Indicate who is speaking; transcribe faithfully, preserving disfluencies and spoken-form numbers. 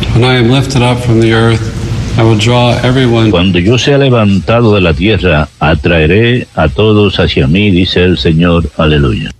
Speaker 1: When I am lifted up from the earth, I will draw everyone.
Speaker 2: Cuando yo sea levantado de la tierra, atraeré a todos hacia mí, dice el Señor. Aleluya.